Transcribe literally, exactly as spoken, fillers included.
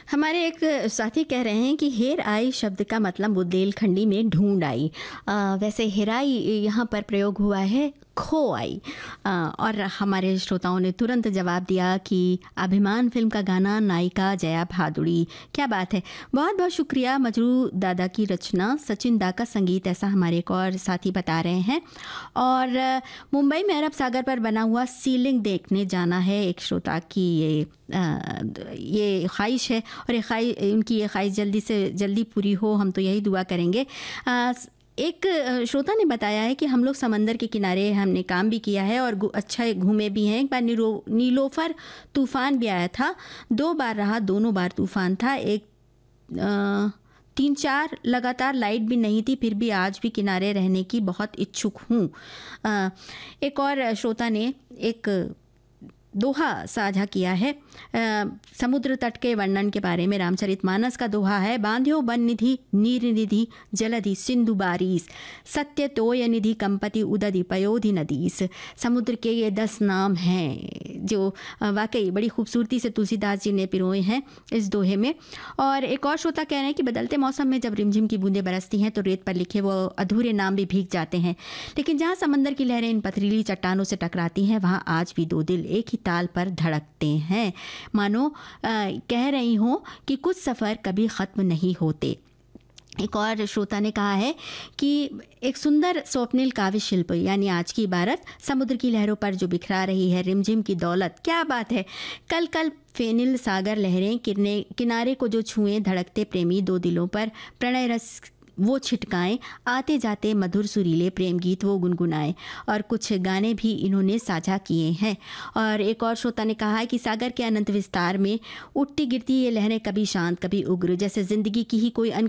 हमारे एक साथी कह रहे हैं कि हेर आई शब्द का मतलब बुंदेलखंडी में ढूंढ आई। अ, वैसे हेराई यहाँ पर प्रयोग हुआ है खो आई। अ, और हमारे श्रोताओं ने तुरंत जवाब दिया कि अभिमान फिल्म का गाना, नायिका जया भादुड़ी। क्या बात है, बहुत बहुत शुक्रिया। मजरू दादा की रचना, सचिन दा का संगीत, ऐसा हमारे एक और साथी बता रहे हैं। और अ, मुंबई में अरब सागर पर बना हुआ सीलिंग देखने जाना है एक श्रोता की ये अ, ये ख्वाहिश है, और ये ख्वाहिश, उनकी ये ख्वाहिश जल्दी से जल्दी पूरी हो, हम तो यही दुआ करेंगे। अ, एक अ, श्रोता ने बताया है कि हम लोग समंदर के किनारे हमने काम भी किया है और गु- अच्छा घूमे भी हैं। एक बार नीलो नीलोफर तूफ़ान भी आया था, दो बार रहा, दोनों बार तूफ़ान था। एक अ, तीन चार लगातार लाइट भी नहीं थी, फिर भी आज भी किनारे रहने की बहुत इच्छुक हूँ। अ, एक और श्रोता ने एक दोहा साझा किया है अ, समुद्र तट के वर्णन के बारे में। रामचरितमानस का दोहा है, बांध्यो वन निधि नीर निधि जलधि सिंधु बारीस, सत्य तोय निधि कंपति उदधि पयोधि नदीस। समुद्र के ये दस नाम हैं जो अ, वाकई बड़ी खूबसूरती से तुलसीदास जी ने पिरोए हैं इस दोहे में। और एक और श्रोता कह रहे हैं कि बदलते मौसम में जब रिमझिम की बूंदें बरसती हैं तो रेत पर लिखे वो अधूरे नाम भी भीग जाते हैं, लेकिन जहाँ समंदर की लहरें इन पथरीली चट्टानों से टकराती हैं वहाँ आज भी दो दिल एक ही ताल पर धड़कते हैं। मानो अ, कह रही हूँ कि कुछ सफ़र कभी ख़त्म नहीं होते। एक और श्रोता ने कहा है कि एक सुंदर स्वप्निल काव्य शिल्प, यानी आज की इबारत, समुद्र की लहरों पर जो बिखरा रही है रिमझिम की दौलत। क्या बात है, कल कल फेनिल सागर लहरें किरने किनारे को जो छुएं, धड़कते प्रेमी दो दिलों पर प्रणय रस वो छिटकाएं, आते जाते मधुर सुरीले प्रेम गीत वो गुनगुनाएं। और कुछ गाने भी इन्होंने साझा किए हैं। और एक और श्रोता ने कहा है कि सागर के अनंत विस्तार में उठती गिरती ये लहरें कभी शांत कभी उग्र, जैसे ज़िंदगी की ही कोई